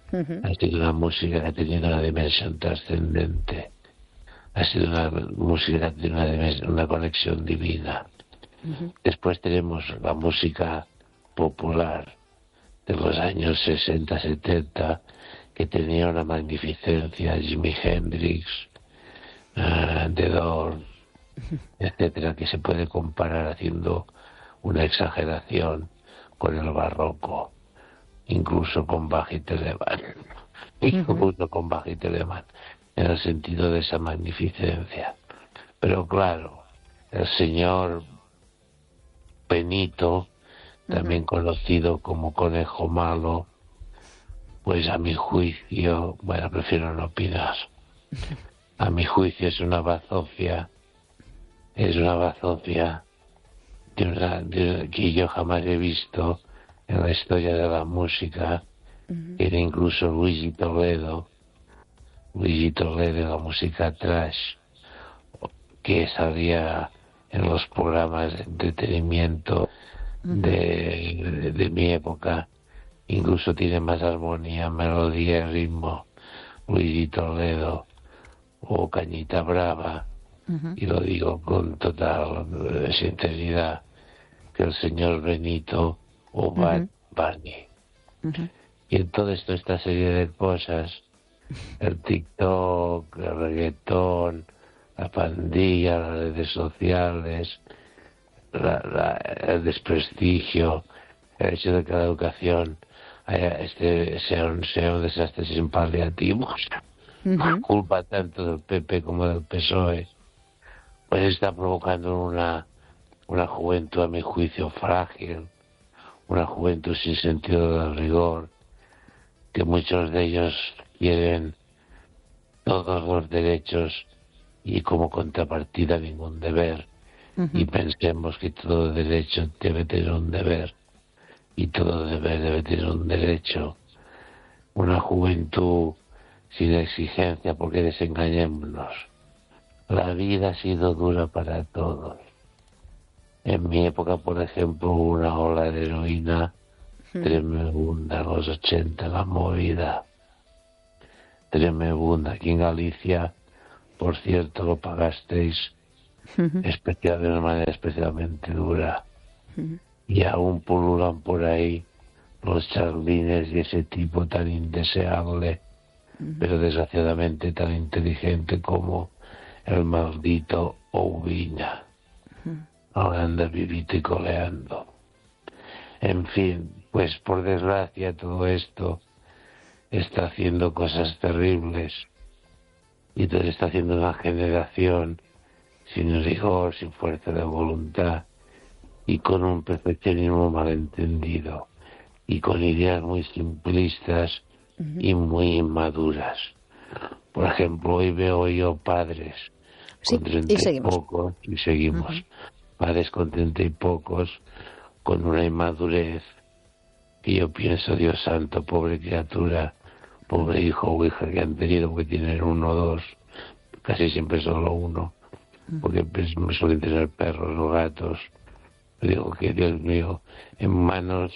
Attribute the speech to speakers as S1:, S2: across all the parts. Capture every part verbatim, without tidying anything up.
S1: Uh-huh.
S2: Ha sido una música que ha tenido una dimensión trascendente. Ha sido una música que ha tenido una, dimensión, una conexión divina.
S1: Uh-huh.
S2: Después tenemos la música popular de los años sesenta, setenta, que tenía una magnificencia, Jimi Hendrix, uh, The Doors, etcétera, que se puede comparar haciendo una exageración con el barroco, incluso con Bach y Telemann, incluso con Bach y Telemann, en el sentido de esa magnificencia. Pero claro, el señor Benito, también conocido como Conejo Malo, pues a mi juicio, bueno, prefiero no opinar. A mi juicio es una bazofia, es una bazofia de una, de, que yo jamás he visto en la historia de la música. Uh-huh. Era incluso Luigi Toledo, Luigi Toledo, la música trash, que salía en los programas de entretenimiento uh-huh. de, de, de mi época. Incluso tiene más armonía, melodía y ritmo Luigi Toledo o Cañita Brava, uh-huh. y lo digo con total sinceridad, que el señor Benito o uh-huh. Barney. Uh-huh. Y en todo esto, esta serie de cosas, el TikTok, el reggaetón, la pandilla, las redes sociales, la, la, el desprestigio, el hecho de que la educación Este, sea, un, sea un desastre sin paliativos, uh-huh. culpa tanto del P P como del P S O E, pues está provocando una, una juventud, a mi juicio, frágil, una juventud sin sentido del rigor, que muchos de ellos quieren todos los derechos y como contrapartida ningún deber, uh-huh. y pensemos que todo derecho debe tener un deber. Y todo deber debe tener un derecho. Una juventud sin exigencia, porque desengañémonos. La vida ha sido dura para todos. En mi época, por ejemplo, hubo una ola de heroína hmm. tremenda, en los ochenta, la movida. Tremenda. Aquí en Galicia, por cierto, lo pagasteis uh-huh. especial, de una manera especialmente dura. Uh-huh. Y aún pululan por ahí los charlines y ese tipo tan indeseable, uh-huh. pero desgraciadamente tan inteligente como el maldito Oubiña. Uh-huh. Ahora anda vivito y coleando. En fin, pues por desgracia todo esto está haciendo cosas terribles. Y entonces está haciendo una generación sin rigor, sin fuerza de voluntad, y con un perfeccionismo malentendido, y con ideas muy simplistas uh-huh. y muy inmaduras. Por ejemplo, hoy veo yo padres
S1: sí,
S2: con treinta y,
S1: y
S2: pocos, y seguimos, uh-huh. padres con treinta y pocos, con una inmadurez, que yo pienso, Dios santo, pobre criatura, pobre hijo o hija que han tenido, porque tienen uno o dos, casi siempre solo uno, uh-huh. porque pues, suelen tener perros o gatos. Digo que, Dios mío, en manos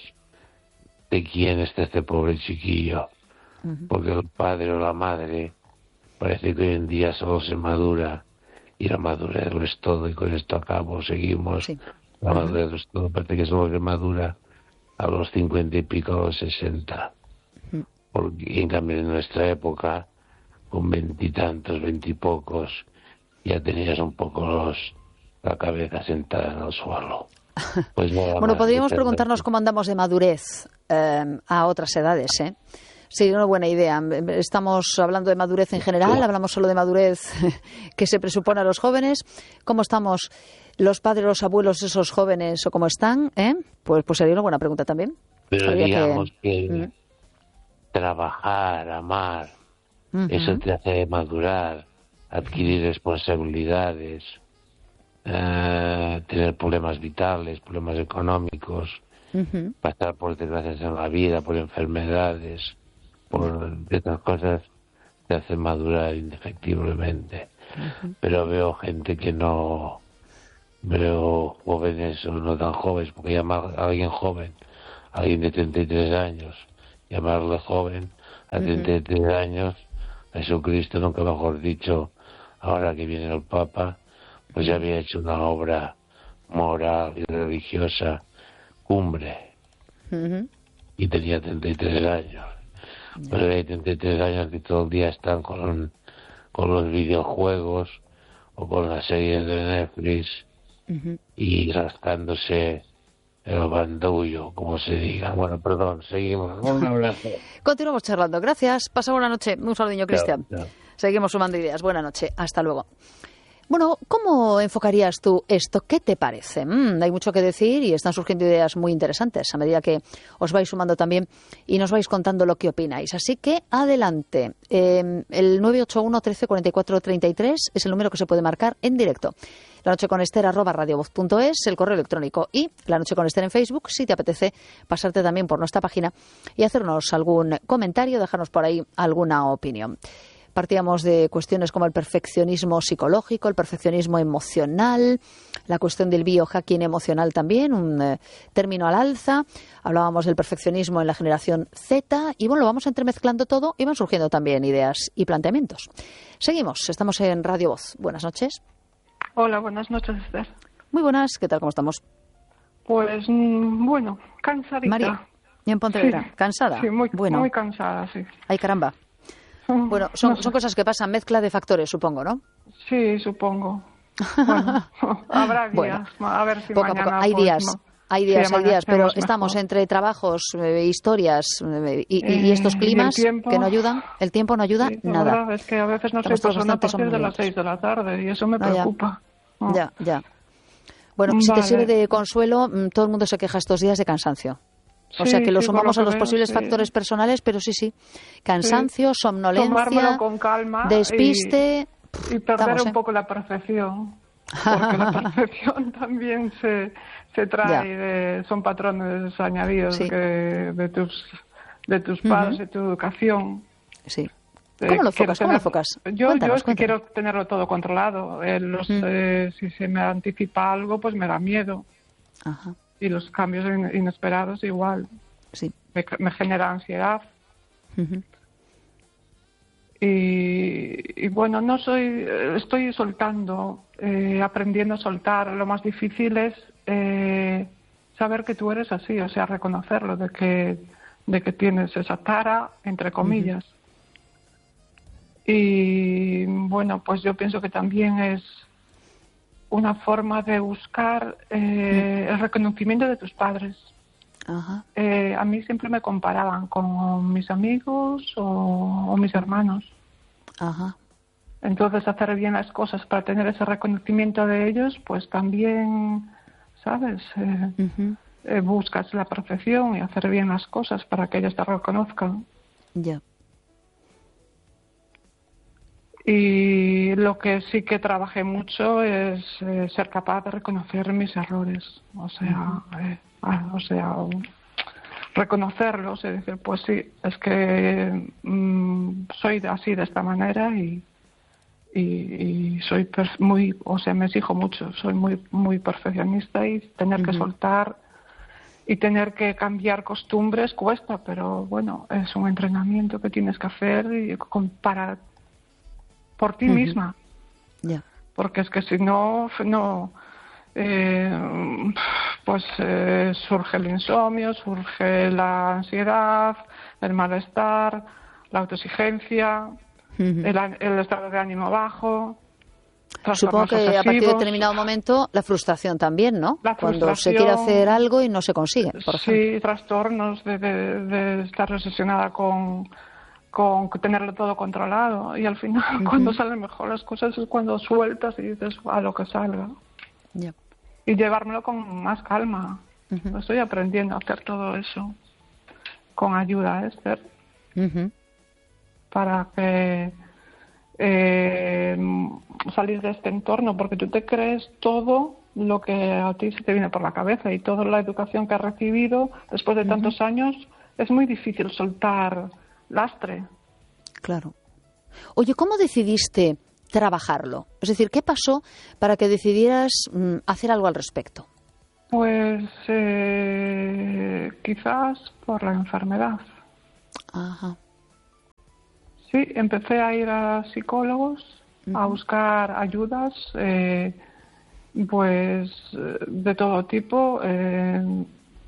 S2: de quién está este pobre chiquillo. Uh-huh. Porque el padre o la madre parece que hoy en día solo se madura, y la madurez lo es todo, y con esto acabo, seguimos. Sí. La madurez uh-huh. lo es todo, parece que solo se madura a los cincuenta y pico, a los sesenta. Uh-huh. Porque en cambio en nuestra época, con veintitantos, veintipocos, ya tenías un poco los, la cabeza sentada en el suelo. Pues
S1: bueno, podríamos preguntarnos cómo andamos de madurez eh, a otras edades, ¿eh? Sería una buena idea. Estamos hablando de madurez en general, sí. hablamos solo de madurez que se presupone a los jóvenes. ¿Cómo estamos los padres, los abuelos, esos jóvenes, o cómo están? ¿Eh? Pues, pues sería una buena pregunta también.
S2: Pero Habría digamos que, que ¿Mm? trabajar, amar, uh-huh. eso te hace madurar, adquirir responsabilidades. Uh, tener problemas vitales, problemas económicos, uh-huh. pasar por desgracias en la vida, por enfermedades, por estas cosas te hacen madurar indefectiblemente. Uh-huh. Pero veo gente que no, veo jóvenes o no tan jóvenes, porque llamar a alguien joven, a alguien de treinta y tres años, llamarle joven, a treinta y tres años, Jesucristo, nunca mejor dicho, ahora que viene el Papa, pues ya había hecho una obra moral y religiosa cumbre. Uh-huh. Y tenía treinta y tres años. Yeah. Pero hay treinta y tres años que todo el día están con, con los videojuegos o con las series de Netflix uh-huh. y rascándose el bandullo, como se diga. Bueno, perdón, seguimos. Un abrazo.
S1: Continuamos charlando. Gracias. Pasa buena noche. Un saludiño, Cristian.
S2: Chao, chao.
S1: Seguimos sumando ideas. Buena noche. Hasta luego. Bueno, ¿cómo enfocarías tú esto? ¿Qué te parece? Mm, hay mucho que decir y están surgiendo ideas muy interesantes a medida que os vais sumando también y nos vais contando lo que opináis. Así que adelante. Eh, el nueve ocho uno, trece, cuarenta y cuatro, treinta y tres es el número que se puede marcar en directo. La noche con Esther arroba radiovoz punto es, el correo electrónico, y La Noche con Esther en Facebook, si te apetece pasarte también por nuestra página y hacernos algún comentario, dejarnos por ahí alguna opinión. Partíamos de cuestiones como el perfeccionismo psicológico, el perfeccionismo emocional, la cuestión del biohacking emocional también, un eh, término al alza. Hablábamos del perfeccionismo en la generación Z y bueno, lo vamos entremezclando todo y van surgiendo también ideas y planteamientos. Seguimos, estamos en Radio Voz. Buenas noches.
S3: Hola, buenas noches, Esther.
S1: Muy buenas, ¿qué tal? ¿Cómo estamos?
S3: Pues, mmm, bueno, cansadita.
S1: María, ¿y en Pontevedra?
S3: Sí.
S1: ¿Cansada?
S3: Sí, muy,
S1: bueno.
S3: muy cansada, sí.
S1: Ay, caramba. Bueno, son, no sé. son cosas que pasan, mezcla de factores, supongo, ¿no?
S3: Sí, supongo. Bueno, habrá días,
S1: bueno,
S3: a ver si
S1: poco
S3: mañana...
S1: A poco. Hay
S3: pues,
S1: días,
S3: no.
S1: hay días,
S3: sí,
S1: hay días, pero
S3: mejor.
S1: Estamos entre trabajos, eh, historias eh, y, y, y estos
S3: Eh,
S1: climas
S3: y tiempo,
S1: que no ayudan, el tiempo no ayuda
S3: sí,
S1: nada.
S3: La verdad es que a veces no
S1: Estamos
S3: soy persona a partir de las
S1: somnolientos.
S3: seis de la tarde y eso me
S1: Ah,
S3: preocupa.
S1: ya,
S3: Oh.
S1: ya, ya. Bueno, si
S3: Vale.
S1: te sirve de consuelo, todo el mundo se queja estos días de cansancio. O
S3: Sí,
S1: sea, que lo
S3: sí,
S1: sumamos
S3: lo
S1: a los
S3: que
S1: posibles
S3: veo, sí.
S1: factores personales, pero sí, sí. Cansancio,
S3: Sí.
S1: somnolencia,
S3: Tomármelo con calma
S1: despiste...
S3: y, y perder
S1: vamos,
S3: un
S1: ¿eh?
S3: poco la percepción. Porque la percepción también se, se trae, de, son patrones añadidos
S1: Sí.
S3: que, de tus de tus padres, uh-huh. de tu educación.
S1: Sí. ¿Cómo lo enfocas? ¿Cómo lo enfocas?
S3: Yo,
S1: Cuéntanos,
S3: yo es que
S1: cuéntanos.
S3: quiero tenerlo todo controlado. Eh, los, mm. eh, si se me anticipa algo, pues me da miedo.
S1: Ajá.
S3: Y los cambios in, inesperados igual.
S1: Sí.
S3: Me, me genera ansiedad.
S1: Uh-huh.
S3: Y, y bueno, no soy, estoy soltando, eh, aprendiendo a soltar. Lo más difícil es eh, saber que tú eres así, o sea, reconocerlo, de que, de que tienes esa tara, entre comillas. Uh-huh. Y bueno, pues yo pienso que también es una forma de buscar eh, el reconocimiento de tus padres.
S1: Ajá.
S3: Eh, a mí siempre me comparaban con mis amigos o, o mis hermanos.
S1: Ajá.
S3: Entonces, hacer bien las cosas para tener ese reconocimiento de ellos, pues también, ¿sabes? Eh, uh-huh. eh, buscas la perfección y hacer bien las cosas para que ellos te reconozcan.
S1: Ya. Yeah.
S3: Y lo que sí que trabajé mucho es eh, ser capaz de reconocer mis errores. O sea, uh-huh. eh, ah, o sea, reconocerlos y decir, pues sí, es que mmm, soy así de esta manera y, y, y soy perf- muy, o sea, me exijo mucho, soy muy muy perfeccionista y tener uh-huh. que soltar y tener que cambiar costumbres cuesta, pero bueno, es un entrenamiento que tienes que hacer y con, para por ti uh-huh. misma.
S1: Yeah.
S3: Porque es que si no, no eh, pues eh, surge el insomnio, surge la ansiedad, el malestar, la autoexigencia, uh-huh. el, el estado de ánimo bajo.
S1: Supongo que
S3: obsesivos.
S1: A partir de determinado momento la frustración también, ¿no?
S3: La
S1: Cuando se quiere hacer algo y no se consigue, por ejemplo.
S3: Sí, trastornos de, de, de estar obsesionada con... con tenerlo todo controlado y al final uh-huh. cuando salen mejor las cosas es cuando sueltas y dices a lo que salga.
S1: Yep.
S3: Y llevármelo con más calma.
S1: Uh-huh.
S3: Estoy aprendiendo a hacer todo eso con ayuda, Esther,
S1: uh-huh.
S3: para que eh, salir de este entorno, porque tú te crees todo lo que a ti se te viene por la cabeza y toda la educación que has recibido después de uh-huh. tantos años es muy difícil soltar lastre.
S1: Claro. Oye, ¿cómo decidiste trabajarlo? Es decir, ¿qué pasó para que decidieras mm, hacer algo al respecto?
S3: Pues eh, quizás por la enfermedad.
S1: Ajá.
S3: Sí, empecé a ir a psicólogos, uh-huh. a buscar ayudas, eh, pues de todo tipo, eh,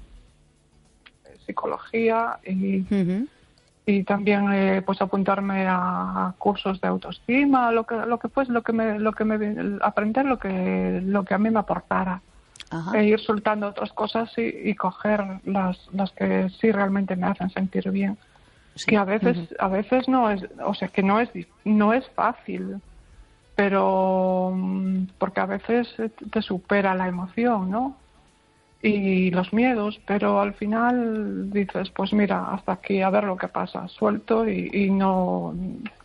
S3: psicología y, uh-huh. y también eh, pues apuntarme a cursos de autoestima, lo que lo que pues lo que me lo que me aprender lo que lo que a mí me aportara. Ajá. E ir soltando otras cosas y, y coger las las que sí realmente me hacen sentir bien. Sí. Que a veces uh-huh. a veces no es, o sea, que no es no es fácil, pero porque a veces te supera la emoción, ¿no? Y los miedos, pero al final dices, pues mira, hasta aquí, a ver lo que pasa, suelto y, y no,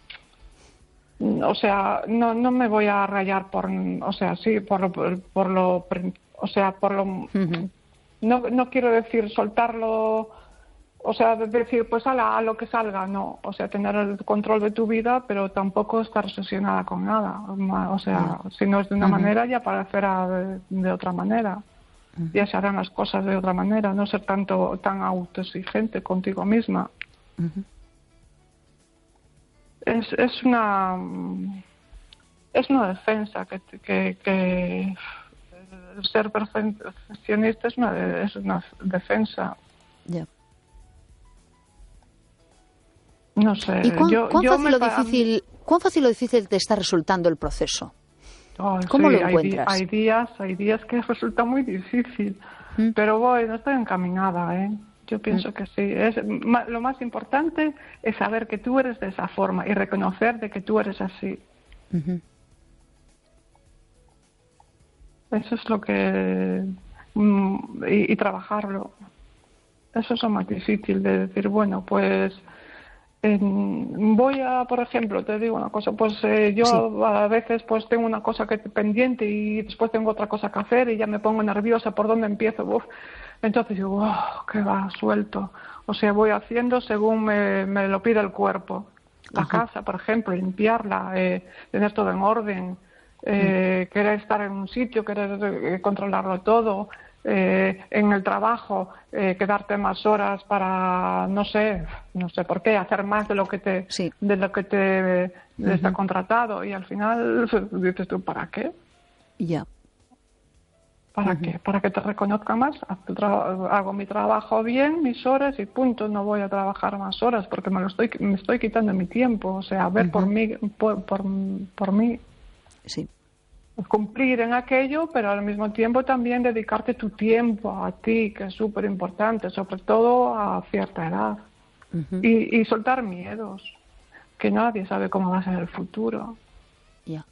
S3: o sea, no no me voy a rayar por, o sea, sí, por lo, por, por lo, o sea, por lo, uh-huh. no no quiero decir soltarlo, o sea, decir, pues ala, a lo que salga, no, o sea, tener el control de tu vida, pero tampoco estar obsesionada con nada, o sea, uh-huh. si no es de una uh-huh. manera, ya parecerá de, de otra manera. Ya se harán las cosas de otra manera, no ser tanto tan autoexigente contigo misma. Uh-huh. Es, es una es una defensa que, que, que el ser perfeccionista es una, es una defensa.
S1: Yeah.
S3: No sé.
S1: ¿Y cuán,
S3: yo,
S1: cuán,
S3: yo
S1: fácil
S3: me...
S1: o difícil, cuán fácil o difícil te está resultando el proceso?
S3: Oh,
S1: ¿Cómo
S3: sí,
S1: lo encuentras?
S3: Hay, hay días, hay días que resulta muy difícil, ¿Mm? pero voy, no estoy encaminada, ¿eh? Yo pienso ¿Mm? que sí. Es lo más importante es saber que tú eres de esa forma y reconocer de que tú eres así. Uh-huh. Eso es lo que mm, y, y trabajarlo. Eso es lo más difícil de decir, bueno, pues. Eh, voy a, por ejemplo, te digo una cosa, pues eh, yo sí. a veces pues tengo una cosa que pendiente y después tengo otra cosa que hacer y ya me pongo nerviosa por dónde empiezo. Uf. Entonces digo, oh, que va, suelto. O sea, voy haciendo según me, me lo pide el cuerpo. La Ajá. casa, por ejemplo, limpiarla, eh, tener todo en orden, eh, mm. querer estar en un sitio, querer eh, controlarlo todo. Eh, en el trabajo, eh, quedarte más horas para, no sé, no sé por qué, hacer más de lo que te, sí. de lo que te de uh-huh. está contratado y al final dices tú, ¿para qué?
S1: Ya. Yeah.
S3: ¿Para uh-huh. qué? ¿Para que te reconozca más? Hago mi trabajo bien, mis horas y punto. No voy a trabajar más horas porque me lo estoy, me estoy quitando mi tiempo. O sea, a ver uh-huh. por mí, por, por, por mí.
S1: Sí.
S3: Cumplir en aquello, pero al mismo tiempo también dedicarte tu tiempo a ti, que es súper importante, sobre todo a cierta edad. Uh-huh. Y, y soltar miedos, que nadie sabe cómo va a ser el futuro.
S1: Ya. Yeah.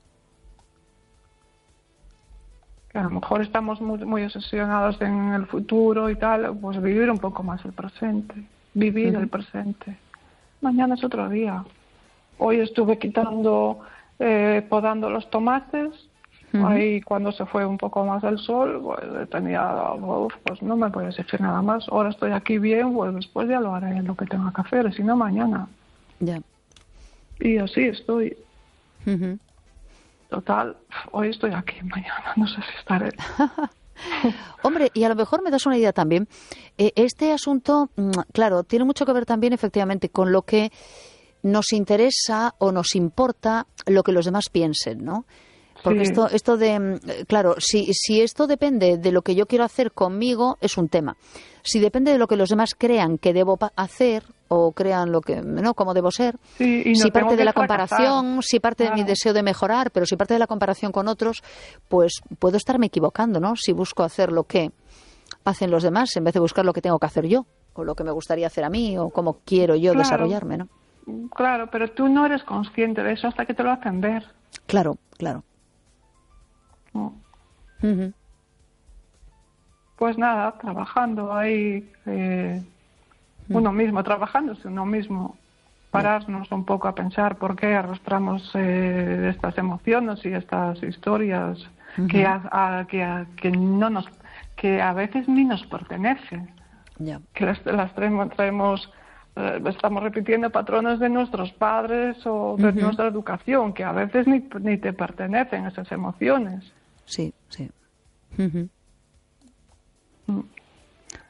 S3: Que a lo mejor estamos muy, muy obsesionados en el futuro y tal, pues vivir un poco más el presente, vivir uh-huh. el presente. Mañana es otro día. Hoy estuve quitando... Eh, podando los tomates, uh-huh. ahí cuando se fue un poco más el sol, pues tenía, uf, pues no me puedo decir nada más, ahora estoy aquí bien, pues después ya lo haré lo que tenga que hacer, si no mañana.
S1: Ya.
S3: Y así estoy.
S1: Uh-huh.
S3: Total, hoy estoy aquí, mañana no sé si estaré.
S1: Hombre, y a lo mejor me das una idea también, eh, este asunto, claro, tiene mucho que ver también efectivamente con lo que nos interesa o nos importa lo que los demás piensen, ¿no? Porque sí. esto esto de, claro, si si esto depende de lo que yo quiero hacer conmigo, es un tema. Si depende de lo que los demás crean que debo hacer o crean lo que, ¿no?, cómo debo ser,
S3: sí, y no
S1: si parte de la
S3: fracasar.
S1: comparación, si parte
S3: claro.
S1: de mi deseo de mejorar, pero si parte de la comparación con otros, pues puedo estarme equivocando, ¿no? Si busco hacer lo que hacen los demás en vez de buscar lo que tengo que hacer yo o lo que me gustaría hacer a mí o cómo quiero yo
S3: claro.
S1: desarrollarme, ¿no?
S3: Claro, pero tú no eres consciente de eso hasta que te lo hacen ver.
S1: Claro, claro.
S3: No.
S1: Uh-huh.
S3: Pues nada, trabajando ahí, eh, uh-huh. uno mismo, trabajándose uno mismo, pararnos yeah. un poco a pensar por qué arrastramos eh, estas emociones y estas historias uh-huh. que, a, a, que, a, que no nos, que a veces ni nos pertenecen,
S1: yeah.
S3: que las, las traemos, traemos estamos repitiendo patrones de nuestros padres o de uh-huh. nuestra educación, que a veces ni, ni te pertenecen esas emociones.
S1: Sí, sí. Uh-huh.
S3: Mm.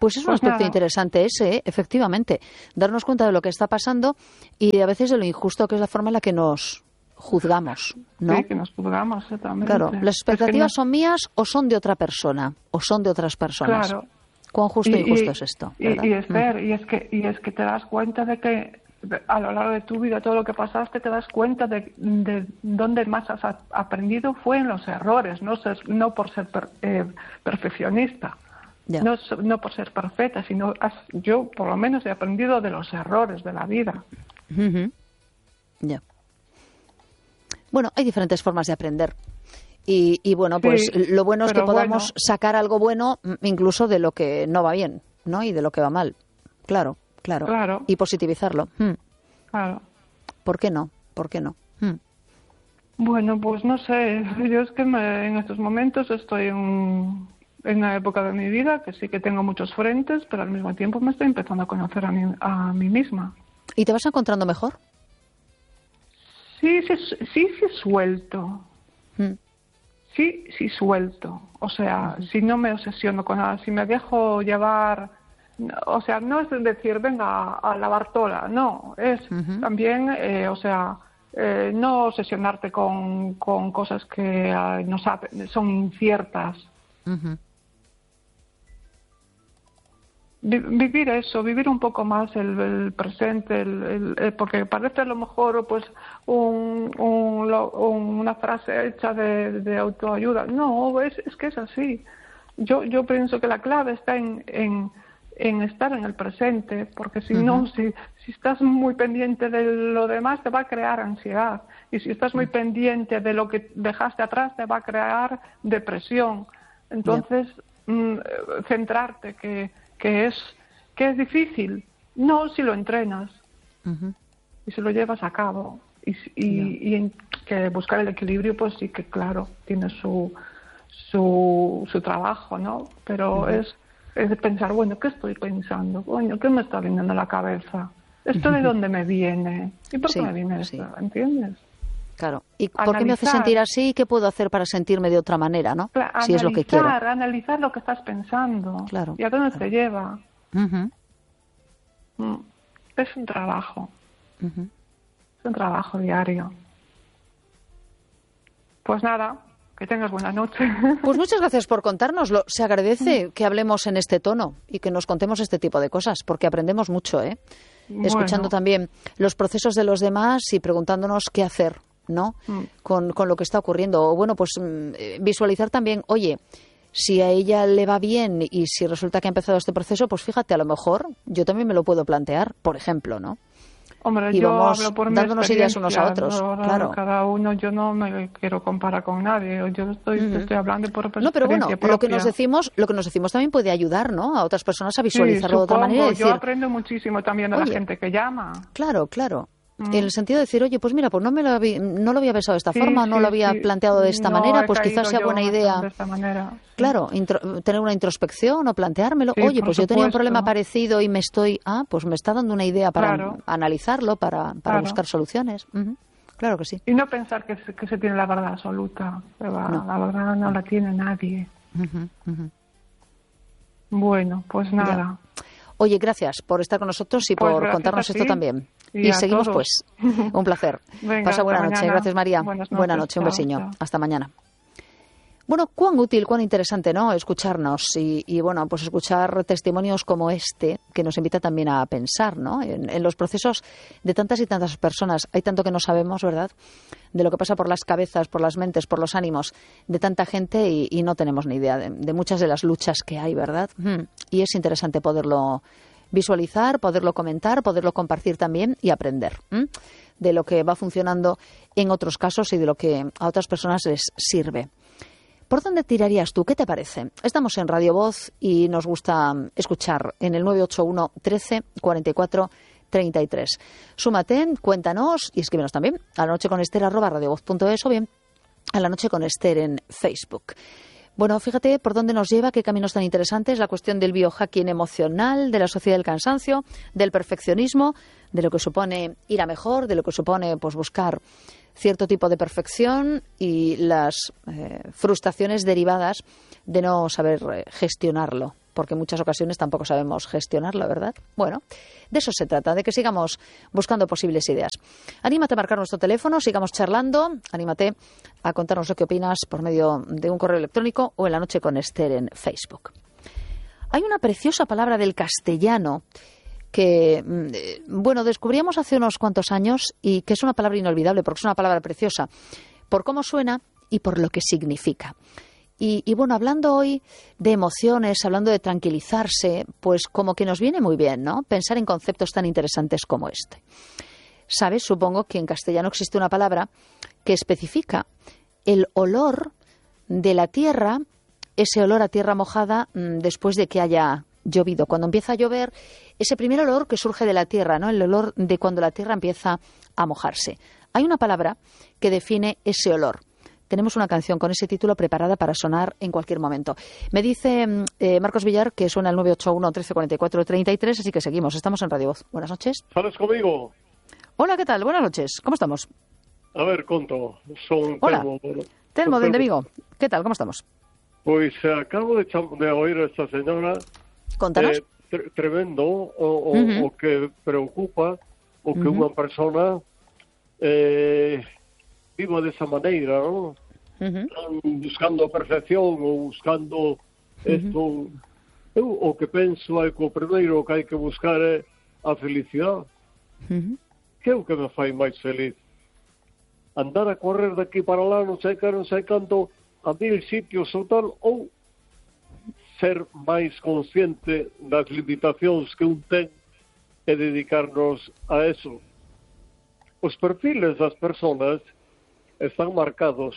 S1: Pues es un
S3: Pues
S1: aspecto
S3: nada.
S1: interesante ese, ¿eh? Efectivamente. Darnos cuenta de lo que está pasando y a veces de lo injusto que es la forma en la que nos juzgamos, ¿no?
S3: Sí, que nos juzgamos, exactamente.
S1: Claro, ¿las expectativas
S3: Es que no-
S1: son mías o son de otra persona? ¿O son de otras personas?
S3: Claro.
S1: ¿Cuán justo e
S3: Y-
S1: injusto
S3: y-
S1: es esto?
S3: Y,
S1: ¿verdad?
S3: y Esther,
S1: Mm.
S3: y es que y es que te das cuenta de que de- a lo largo de tu vida, todo lo que pasaste, te das cuenta de, de dónde más has a- aprendido fue en los errores, no ser- no por ser per- eh, perfeccionista,
S1: Ya.
S3: no, so- no por ser perfecta, sino has- yo por lo menos he aprendido de los errores de la vida.
S1: Ujú. Ya. Bueno, hay diferentes formas de aprender. Y, y bueno,
S3: Sí,
S1: pues lo bueno es que
S3: pero
S1: podamos
S3: bueno.
S1: sacar algo bueno mm, incluso de lo que no va bien, ¿no? Y de lo que va mal. Claro, claro.
S3: Claro.
S1: Y positivizarlo. Mm.
S3: Claro.
S1: ¿Por qué no? ¿Por qué no? Mm.
S3: Bueno, pues no sé, yo es que me- en estos momentos estoy en, en una época de mi vida que sí que tengo muchos frentes, pero al mismo tiempo me estoy empezando a conocer a mí, a mí misma.
S1: ¿Y te vas encontrando mejor?
S3: Sí, sí, sí, sí suelto,
S1: Mm.
S3: sí, sí suelto. O sea, si no me obsesiono con nada, si me dejo llevar, no, o sea, no es decir, venga a, a lavar tola, no, es
S1: Ujú.
S3: también, eh, o sea, eh, no obsesionarte con, con cosas que eh, no sabe- son inciertas.
S1: Ujú.
S3: Vi- Vivir eso, vivir un poco más el, el presente, el, el- eh, porque parece a lo mejor pues un, un- lo- un- una frase hecha de, de autoayuda. No, es, es que es así. Yo yo pienso que la clave está en, en, en estar en el presente, porque si no, si, si estás muy pendiente de lo demás te va a crear ansiedad, y si estás muy pendiente de lo que dejaste atrás te va a crear depresión. Entonces, mm, centrarte que que es que es difícil, no si lo entrenas
S1: Ujú.
S3: y si lo llevas a cabo y, si- y, y en que buscar el equilibrio pues sí que claro tiene su su, su trabajo, ¿no? Pero es es de pensar, bueno, ¿qué estoy pensando? Coño, ¿qué me está viniendo a la cabeza? ¿Esto de dónde me viene? ¿Y por qué
S1: Sí,
S3: me viene
S1: sí.
S3: esto? ¿Entiendes?
S1: Claro. ¿Y por qué me hace
S3: Analizar.
S1: sentir así y qué puedo hacer para sentirme de otra manera, no?
S3: Cla-
S1: Si es lo que quiero.
S3: analizar, analizar lo que estás pensando
S1: Claro,
S3: y a dónde
S1: claro.
S3: te lleva.
S1: Ujú,
S3: Mm. Es un trabajo.
S1: ujú.
S3: Es un trabajo diario. Pues nada, que tengas buena noche.
S1: Pues muchas gracias por contárnoslo. Se agradece que hablemos en este tono y que nos contemos este tipo de cosas, porque aprendemos mucho, ¿eh? Escuchando
S3: Bueno.
S1: también los procesos de los demás y preguntándonos qué hacer, ¿no?
S3: Mm.
S1: Con, con lo que está ocurriendo. O bueno, pues mm, eh, visualizar también, oye, si a ella le va bien y si resulta que ha empezado este proceso, pues fíjate, a lo mejor yo también me lo puedo plantear, por ejemplo, ¿no?
S3: Hombre,
S1: Y
S3: yo
S1: vamos
S3: hablo por mi
S1: dándonos ideas unos a
S3: experiencia,
S1: otros,
S3: ¿no?
S1: claro.
S3: Cada uno, yo no me quiero comparar con nadie. Yo estoy, te estoy hablando por
S1: No, pero bueno,
S3: experiencia
S1: lo que nos
S3: propia.
S1: decimos, lo que nos decimos también puede ayudar, ¿no? A otras personas a
S3: Sí,
S1: visualizarlo de otra
S3: supongo.
S1: manera y decir,
S3: Yo aprendo muchísimo también de
S1: oye,
S3: la gente que llama.
S1: claro, claro.
S3: Mm.
S1: En el sentido de decir, oye, pues mira, pues no me lo había, no lo había pensado de esta
S3: Sí,
S1: forma, no
S3: sí,
S1: lo había
S3: sí.
S1: planteado de esta
S3: No
S1: manera,
S3: he
S1: pues
S3: caído
S1: quizás sea
S3: yo
S1: buena
S3: en
S1: idea.
S3: de esta manera. Sí.
S1: Claro, intro- tener una introspección o planteármelo.
S3: Sí,
S1: Oye,
S3: por
S1: pues yo tenía un
S3: supuesto.
S1: problema parecido y me estoy, ah, pues me está dando una idea para
S3: Claro.
S1: analizarlo, para, para
S3: Claro.
S1: buscar soluciones. Ujú. Claro que sí.
S3: Y no pensar que se, que se tiene la verdad absoluta. que va,
S1: No.
S3: La verdad no la tiene nadie.
S1: Ujú, ujú.
S3: Bueno, pues nada.
S1: Oye, gracias por estar con nosotros y
S3: Pues
S1: por
S3: gracias
S1: contarnos
S3: a
S1: esto
S3: ti
S1: también.
S3: y
S1: Y,
S3: a
S1: seguimos,
S3: todos.
S1: pues. Un placer.
S3: Venga,
S1: Pasa buena
S3: hasta
S1: noche.
S3: mañana.
S1: Gracias, María.
S3: Buenas
S1: Buena
S3: noches.
S1: noche. Un
S3: Chao,
S1: besiño.
S3: chao.
S1: Hasta mañana. Bueno, cuán útil, cuán interesante, ¿no? Escucharnos y, y, bueno, pues escuchar testimonios como este que nos invita también a pensar, ¿no? En, en los procesos de tantas y tantas personas. Hay tanto que no sabemos, ¿verdad? De lo que pasa por las cabezas, por las mentes, por los ánimos de tanta gente y, y no tenemos ni idea de, de muchas de las luchas que hay, ¿verdad? Mm. Y es interesante poderlo visualizar, poderlo comentar, poderlo compartir también y aprender ¿m? de lo que va funcionando en otros casos y de lo que a otras personas les sirve. ¿Por dónde tirarías tú? ¿Qué te parece? Estamos en Radio Voz y nos gusta escuchar en el nueve ocho uno, trece, cuarenta y cuatro, treinta y tres. Súmate, cuéntanos y escríbenos también a la noche con Esther arroba radiovoz punto es o bien a la noche con Esther en Facebook. Bueno, fíjate por dónde nos lleva, qué caminos tan interesantes, la cuestión del biohacking emocional, de la sociedad del cansancio, del perfeccionismo, de lo que supone ir a mejor, de lo que supone pues buscar cierto tipo de perfección y las eh, frustraciones derivadas de no saber eh, gestionarlo. porque en muchas ocasiones tampoco sabemos gestionarla, ¿verdad? Bueno, de eso se trata, de que sigamos buscando posibles ideas. Anímate a marcar nuestro teléfono, sigamos charlando, anímate a contarnos lo que opinas por medio de un correo electrónico o en La Noche con Esther en Facebook. Hay una preciosa palabra del castellano que, bueno, descubríamos hace unos cuantos años y que es una palabra inolvidable porque es una palabra preciosa por cómo suena y por lo que significa. Y, y bueno, hablando hoy de emociones, hablando de tranquilizarse, pues como que nos viene muy bien, ¿no? Pensar en conceptos tan interesantes como este. ¿Sabes? Supongo que en castellano existe una palabra que especifica el olor de la tierra, ese olor a tierra mojada mmm, después de que haya llovido. Cuando empieza a llover, ese primer olor que surge de la tierra, ¿no? El olor de cuando la tierra empieza a mojarse. Hay una palabra que define ese olor. Tenemos una canción con ese título preparada para sonar en cualquier momento. Me dice eh, Marcos Villar que suena el nueve ocho uno, trece cuarenta y cuatro, treinta y tres, así que seguimos. Estamos en Radio Voz. Buenas noches.
S4: ¿Sales conmigo?
S1: Hola, ¿qué tal? Buenas noches. ¿Cómo estamos?
S4: A ver, conto. Son
S1: Hola.
S4: Telmo.
S1: Telmo, desde Vigo. ¿Qué tal? ¿Cómo estamos?
S4: Pues eh, acabo de, de oír a esta señora.
S1: Contanos.
S4: Eh, tre tremendo, o, o,
S1: uh-huh.
S4: o que preocupa, o que
S1: uh-huh.
S4: una persona eh, viva de esa manera, ¿no? Uh-huh. Buscando perfección ou buscando isto. Uh-huh. Eu o que penso é que o primeiro que hai que buscar é a felicidade. Uh-huh. Que é o que me fai máis feliz? Andar a correr daqui para lá, non sei que, non sei canto, a mil sitios ou tal, ou ser máis consciente das limitacións que un ten e dedicarnos a eso. Os perfiles das persoas están marcados.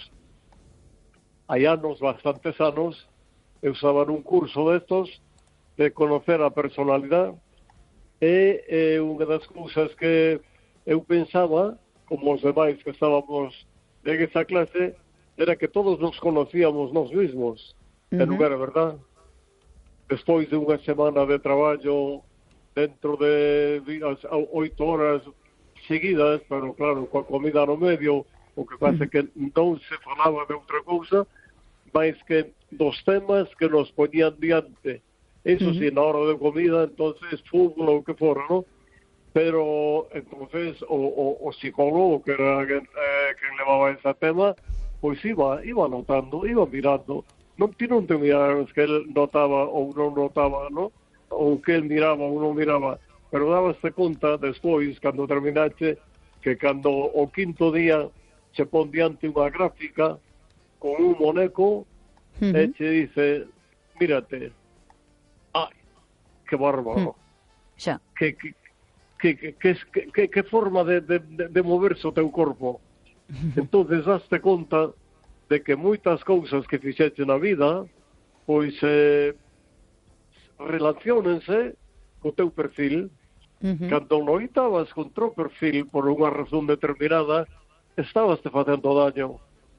S4: Hai anos, bastantes anos, eu estaba nun curso destos de conocer a personalidade e eh, unha das cousas que eu pensaba, como os demais que estábamos en esa clase, era que todos nos conocíamos nós mesmos. Uh-huh. E non era verdade. Despois de unha semana de traballo dentro de oito horas seguidas, pero claro, coa comida no medio, o que pasa é que non se falaba de outra cousa máis que dos temas que nos poñían diante. Eso uh-huh. sí, na hora de comida, entonces fútbol ou que fora, ¿no? Pero, entonces, o, o, o psicólogo, que era quen, eh, quen levaba ese tema, pois iba, iba notando, iba mirando. Non ti non te miraras que él notaba ou non notaba, ¿no? Ou que él miraba ou non miraba. Pero dabaste conta despois, cando terminaste, que cando o quinto día se pon diante unha gráfica con un moneco uh-huh. e che dice, mírate, ai, que bárbaro,
S1: uh-huh. xa.
S4: Que, que, que, que, que, que, que forma de, de, de moverse o teu corpo. Uh-huh. Entonces daste conta de que moitas cousas que fixeche na vida, pois eh, relaciónense co teu perfil. Uh-huh. Cando noitabas contra o perfil por unha razón determinada, estabas te facendo daño.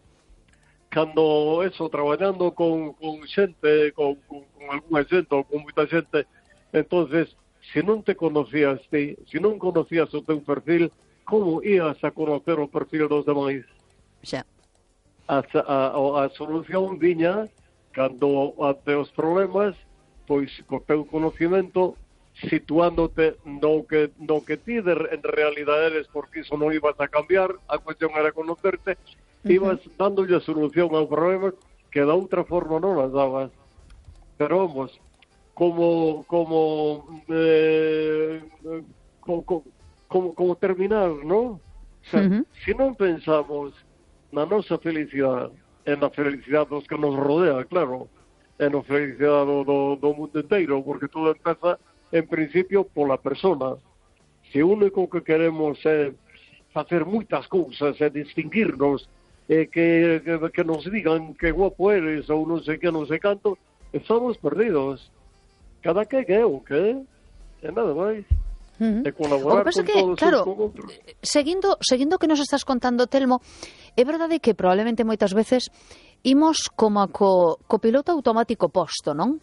S4: Cando eso, traballando con, con xente, con, con, con alguna xente ou con moita xente, entonces, se non te conocías ti, se non conocías o teu perfil, como ías a conocer o perfil dos demais?
S1: Xa.
S4: A, a, a solución viña cando ante os problemas, pois, co teu conocimento, situándote no que, no que ti de, en realidad eres, porque iso non ibas a cambiar, a cuestión era conocerte, uh-huh. ibas dándolle a solución ao problema que da outra forma non las dabas. Pero vamos, como como eh, como, como, como terminar, ¿no? O sea, uh-huh. se non pensamos na nosa felicidade, en na felicidade dos que nos rodea, claro, en na felicidade do, do, do mundo inteiro, porque todo empeza en principio pola persona. Se o único que queremos é facer moitas cousas, é distinguirnos, é que, que, que nos digan que guapo eres ou non sei que, non sei canto, estamos perdidos. Cada que é o que é nada máis.
S1: Uh-huh.
S4: E colaborar
S1: o que pasa
S4: con
S1: que,
S4: todos
S1: claro,
S4: con outros.
S1: Seguindo, seguindo que nos estás contando, Telmo, é verdade que probablemente moitas veces imos como a co, co piloto automático posto, non?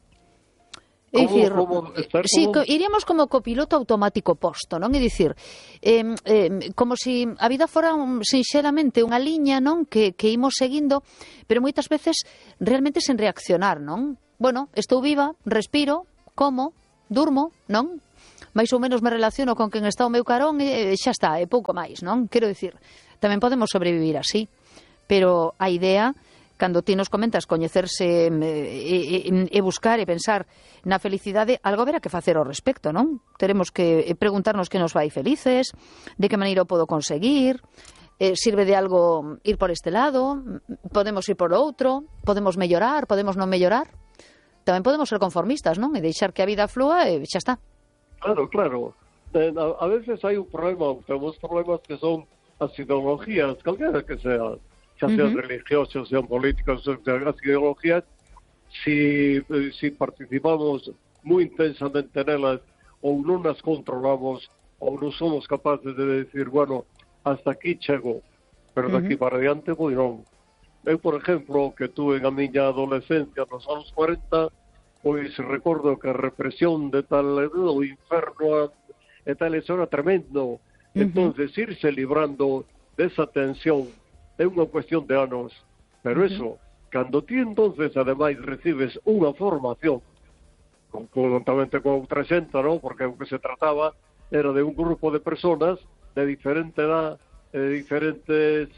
S1: É dicir,
S4: como, estar
S1: sí,
S4: como...
S1: iríamos como copiloto automático posto, non? É dicir, eh, eh, como se si a vida fora un, sinxeramente unha liña, non? Que, que imos seguindo, pero moitas veces realmente sen reaccionar, non? bueno, estou viva, respiro, como, durmo, non? Mais ou menos me relaciono con quen está ao meu carón e xa está, é pouco máis, non? Quero dicir, tamén podemos sobrevivir así, pero a idea, cando ti nos comentas coñecerse e, e, e buscar e pensar na felicidade, algo haberá que facer ao respecto, non? Teremos que preguntarnos que nos vai felices, de que maneira o podo conseguir, eh, sirve de algo ir por este lado, podemos ir por outro, podemos mellorar, podemos non mellorar. Tamén podemos ser conformistas, non? E deixar que a vida flúa e xa está.
S4: Claro, claro. Eh, a, a veces hai un problema, temos problemas que son as ideologías, calquera que sea, xa sean uh-huh. religiosas, sean políticas, sean as ideologías, si, eh, si participamos moi intensamente nelas ou non nas controlamos ou non somos capaces de decir, bueno, hasta aquí chego, pero de aquí uh-huh. para adiante, pois non. Eu, por exemplo, que tuve a miña adolescencia nos anos cuarenta, pois recordo que a represión de tal do inferno e tal, eso era tremendo. Uh-huh. Entonces, irse librando desa tensión é unha cuestión de anos. Pero uh-huh. eso, cando ti entonces, ademais, recibes unha formación, conjuntamente con outra xente, non? Porque o que se trataba era de un grupo de personas de diferente edad, de diferentes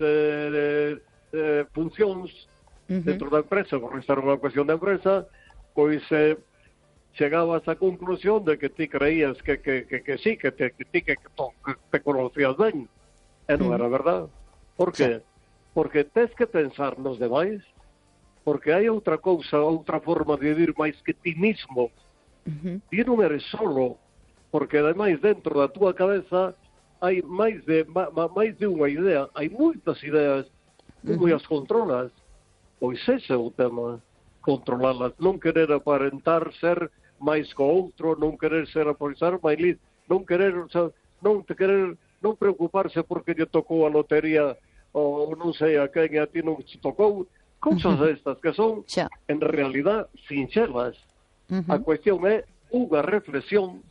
S4: eh, eh, funcións uh-huh. dentro da empresa, porque esta era unha cuestión de empresa, pois eh, chegabas á conclusión de que ti creías que, que, que, que sí, que, te, que ti que, que, que te conocías ben, e non uh-huh. era verdad. Por que? Sí. Porque tes que pensar nos demais, porque hai outra cousa, outra forma de vivir máis que ti mismo. Uh-huh. Ti non eres solo, porque ademais dentro da túa cabeza hai máis de ma, ma, máis de unha idea, hai moitas ideas, como uh-huh. as controlas. Pois ese é o tema, controlalas, non querer aparentar ser máis co outro, non querer ser aparentar máis listo, non querer, o sea, non te querer, non preocuparse porque lle tocou a lotería ou non sei a quen e a ti non te tocou, cousas uh-huh. estas que son yeah. en realidad sinxelas. Uh-huh. A cuestión é unha reflexión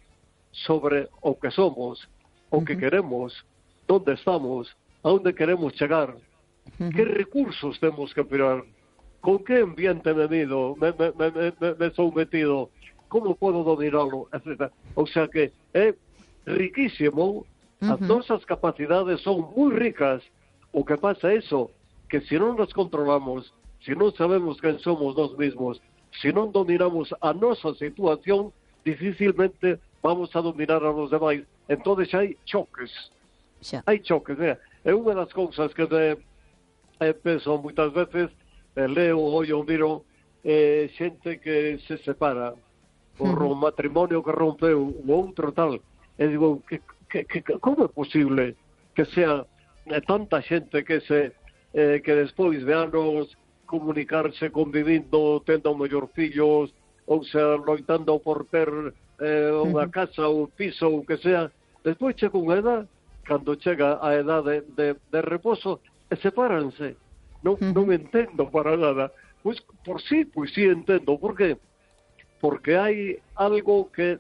S4: sobre o que somos, o que uh-huh. queremos, onde estamos, a onde queremos chegar, uh-huh. que recursos temos que emplear, con que ambiente me mido, me, me, me, me, me sou metido, como podo dominarlo, etcétera. O sea que é riquísimo, uh-huh. as nosas capacidades son moi ricas. O que pasa é eso, que se non nos controlamos, se non sabemos quen somos nós mesmos, se non dominamos a nosa situación, dificilmente vamos a dominar a los demais. Entón hai choques. Xa. Hai choques. Mira, é unha das cousas que me, eh, penso moitas veces, eh, leo, ollo, miro, eh, xente que se separa por uh-huh. un matrimonio que rompeu o outro tal, e digo, que, que, que, como é posible que sea eh, tanta xente que se eh, que despois de anos comunicarse, convivindo, tendo mellor fillos, ou sea, loitando por ter eh, unha uh-huh. casa, un piso, ou que sea, despois chega unha edad, cando chega a edade de, de, de reposo, e sepáranse. Non, uh-huh. non entendo para nada. Pois, por sí, pois sí entendo. Por que? Porque hai algo que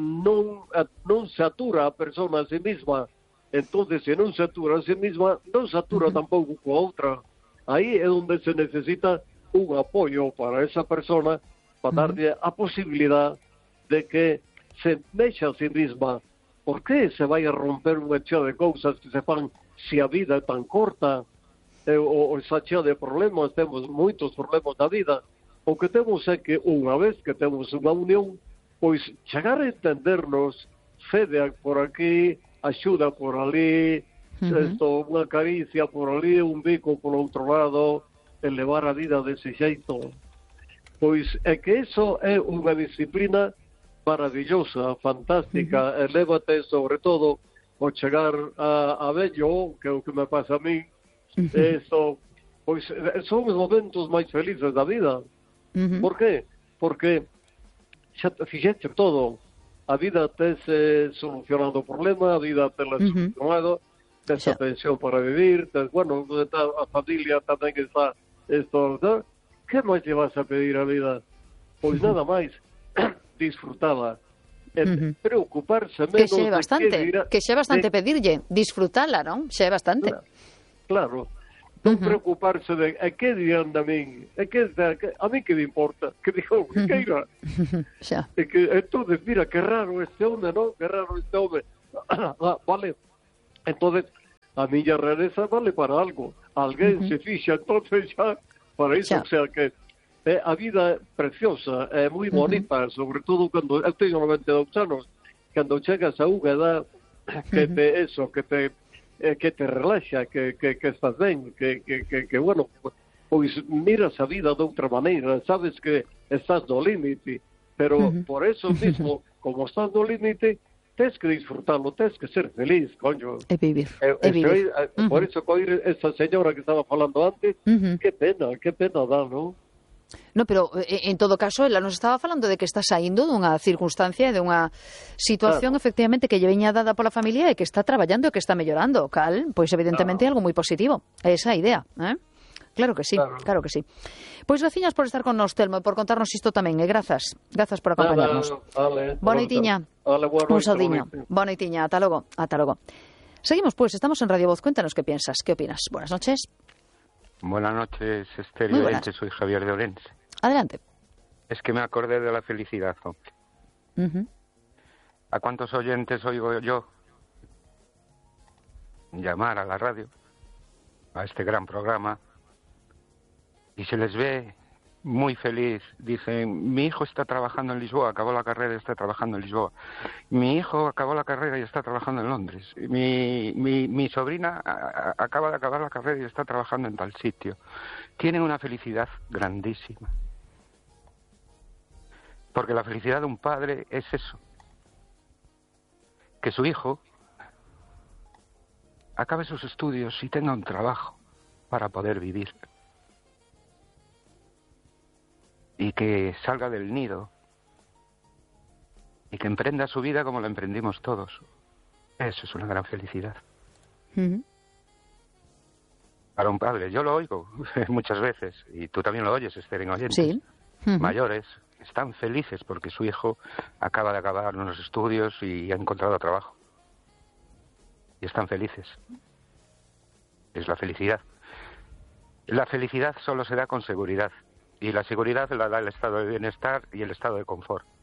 S4: non, non se atura a persona a sí misma. Entón, se non se atura a sí misma, non se atura uh-huh. tampouco coa outra. Aí é onde se necesita un apoio para esa persona, para darlle a posibilidad de que se mexa a sí misma. Por que se vai a romper unha chea de cousas que se fan se a vida é tan corta? Eh, ou esa chea de problemas, temos moitos problemas na vida. O que temos é que unha vez que temos unha unión, pois chegar a entendernos, cede por aquí, axuda por ali, uh-huh. esto, unha caricia por ali, un bico por outro lado, elevar a vida dese xeito. Pois é que eso é unha disciplina maravillosa, fantástica, uh-huh. elévate sobre todo ao chegar a, a vello, que é o que me pasa a mí, uh-huh. eso, pois son os momentos máis felices da vida. Uh-huh. Por qué? Porque xa te fixete todo, a vida tes eh, solucionado o problema, a vida te la uh-huh. solucionado, tes a pensión para vivir, tes, bueno, a familia tamén está esto, ¿no? Que máis te vas a pedir a vida? Pois uh-huh. nada máis disfrutala, uh-huh. preocuparse menos
S1: que xe bastante,
S4: de que, dirá,
S1: que xe bastante de... pedirlle, disfrutala, non? Xe bastante.
S4: Claro, claro. non uh-huh. preocuparse de a que dirán de min, a que, a mí que me importa, que digo, que queira.
S1: Xa.
S4: E que, entonces, mira, que raro este home, non? Que raro este home. Ah, vale. Entonces, a miña rareza vale para algo. Alguén uh-huh. se fixa, entonces xa, para iso, xa. O sea que eh, a vida é preciosa, é moi bonita, uh-huh. sobre todo cando, eu teño noventa e dous anos, cando chegas a unha edad que te, uh-huh. eso, que te Eh, que te relaxa, que, que, que estás ben, que, que, que, que, bueno, pois miras a vida de outra maneira, sabes que estás no límite, pero uh-huh. por eso mismo, como estás no límite, tens que disfrutarlo, tens que ser feliz, coño.
S1: E vivir,
S4: eh,
S1: e vivir.
S4: Eh, uh-huh. Por eso, coir esa señora que estaba falando antes, uh-huh. que pena, que pena dá, non?
S1: No, pero en todo caso, ela nos estaba falando de que está saindo dunha circunstancia e dunha situación, claro. efectivamente, que lle veña dada pola familia e que está traballando e que está mellorando, cal, pois evidentemente claro. algo moi positivo, esa idea, eh? Claro que sí, claro, claro que sí. Pois graciñas por estar con nos, Telmo, e por contarnos isto tamén, e grazas, grazas por acompañarnos.
S4: Vale,
S1: boa noitiña.
S4: Vale, boa
S1: un saudiño. Boa noitiña, ata logo, ata logo. Seguimos, pues, estamos en Radio Voz, cuéntanos qué piensas, qué opinas. Buenas noches.
S5: Buenas noches, Esther y Orense, soy Javier de Orense.
S1: Adelante.
S5: Es que me acordé de la felicidad, hombre. Uh-huh. ¿A cuántos oyentes oigo yo llamar a la radio, a este gran programa, y se les ve muy feliz? Dicen, mi hijo está trabajando en Lisboa, acabó la carrera y está trabajando en Lisboa. Mi hijo acabó la carrera y está trabajando en Londres. Mi, mi, mi sobrina a, a, acaba de acabar la carrera y está trabajando en tal sitio. Tienen una felicidad grandísima. Porque la felicidad de un padre es eso. Que su hijo acabe sus estudios y tenga un trabajo para poder vivir. Y que salga del nido y que emprenda su vida como la emprendimos todos. Eso es una gran felicidad. Uh-huh. Para un padre, yo lo oigo muchas veces, y tú también lo oyes, Esther, en oyentes,
S1: sí. Uh-huh.
S5: mayores, están felices porque su hijo acaba de acabar unos estudios y ha encontrado trabajo. Y están felices. Es la felicidad. La felicidad solo se da con seguridad. Y la seguridad la da el estado de bienestar y el estado de confort.